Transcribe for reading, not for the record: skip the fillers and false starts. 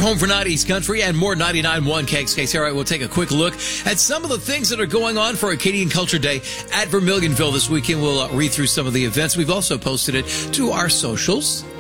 home for 90s country and more 99.1 KXKC. All right, we'll take a quick look at some of the things that are going on for Acadian Culture Day at Vermilionville this weekend. We'll read through some of the events. We've also posted it to our socials.